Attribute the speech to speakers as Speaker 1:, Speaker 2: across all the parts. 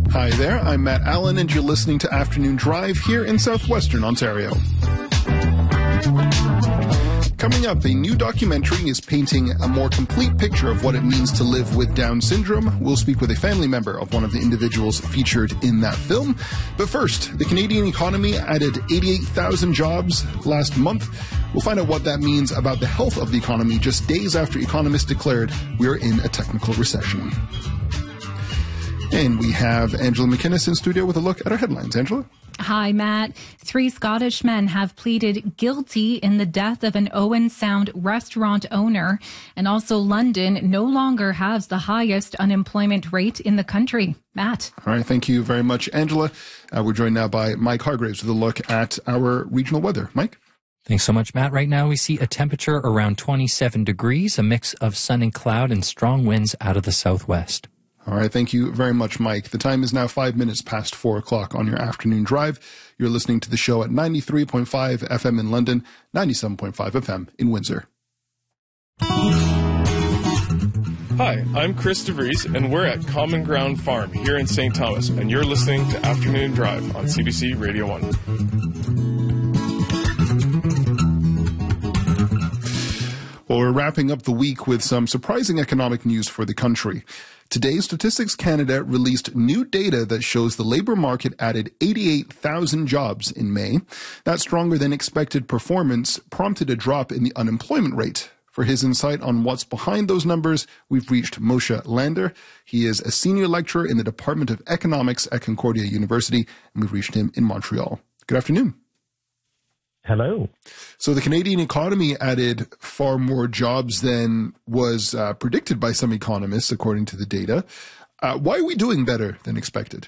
Speaker 1: Hi there, I'm Matt Allen, and you're listening to Afternoon Drive here in southwestern Ontario. Coming up, a new documentary is painting a more complete picture of what it means to live with Down syndrome. We'll speak with a family member of one of the individuals featured in that film. But first, the Canadian economy added 88,000 jobs last month. We'll find out what that means about the health of the economy just days after economists declared we are in a technical recession. And we have Angela McInnes in studio with a look at our headlines. Angela?
Speaker 2: Hi, Matt. 3 Scottish men have pleaded guilty in the death of an Owen Sound restaurant owner. And also London no longer has the highest unemployment rate in the country. Matt.
Speaker 1: All right. Thank you very much, Angela. We're joined now by Mike Hargraves with a look at our regional weather. Mike?
Speaker 3: Thanks so much, Matt. Right now we see a temperature around 27 degrees, a mix of sun and cloud and strong winds out of the southwest.
Speaker 1: All right. Thank you very much, Mike. The time is now 5 minutes past 4 o'clock on your afternoon drive. You're listening to the show at 93.5 FM in London, 97.5 FM in Windsor.
Speaker 4: Hi, I'm Chris DeVries, and we're at Common Ground Farm here in St. Thomas, and you're listening to Afternoon Drive on CBC Radio 1.
Speaker 1: Well, we're wrapping up the week with some surprising economic news for the country. Today, Statistics Canada released new data that shows the labour market added 88,000 jobs in May. That stronger than expected performance prompted a drop in the unemployment rate. For his insight on what's behind those numbers, we've reached Moshe Lander. He is a senior lecturer in the Department of Economics at Concordia University, and we've reached him in Montreal. Good afternoon.
Speaker 5: Hello.
Speaker 1: So the Canadian economy added far more jobs than was predicted by some economists, according to the data. Why are we doing better than expected?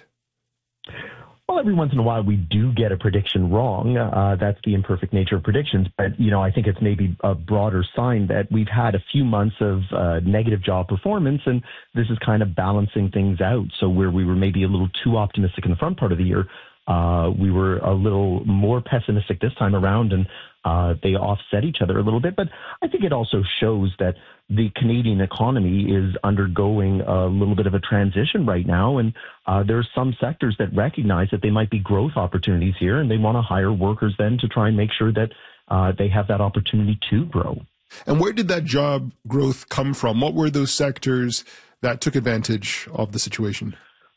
Speaker 5: Well, every once in a while we do get a prediction wrong. That's the imperfect nature of predictions. But, I think it's maybe a broader sign that we've had a few months of negative job performance, and this is kind of balancing things out. So where we were maybe a little too optimistic in the front part of the year, we were a little more pessimistic this time around, and they offset each other a little bit. But I think it also shows that the Canadian economy is undergoing a little bit of a transition right now, and there are some sectors that recognize that they might be growth opportunities here, and they want to hire workers then to try and make sure that they have that opportunity to grow.
Speaker 1: And where did that job growth come from? What were those sectors that took advantage of the situation?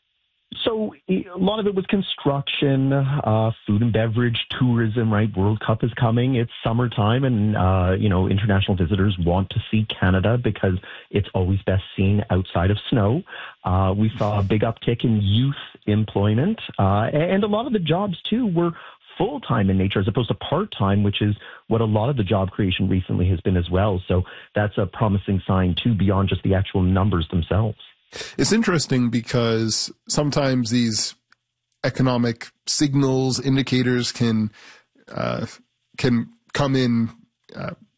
Speaker 5: So a lot of it was construction, food and beverage, tourism, right? World Cup is coming. It's summertime, and, international visitors want to see Canada because it's always best seen outside of snow. We saw a big uptick in youth employment, and a lot of the jobs, too, were full-time in nature as opposed to part-time, which is what a lot of the job creation recently has been as well. So that's a promising sign, too, beyond just the actual numbers themselves.
Speaker 1: It's interesting because sometimes these economic signals, indicators can come in